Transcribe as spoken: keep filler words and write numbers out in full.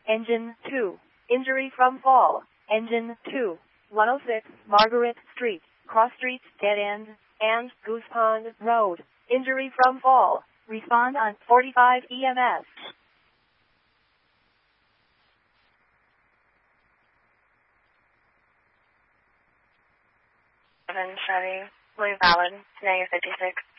Engine two. Injury from fall. Engine two. one oh six Margaret Street, Cross Street, Dead End, and Goose Pond Road. Injury from fall. Respond on forty-five E M S. seven Chevy, Blue Valley, negative fifty-six.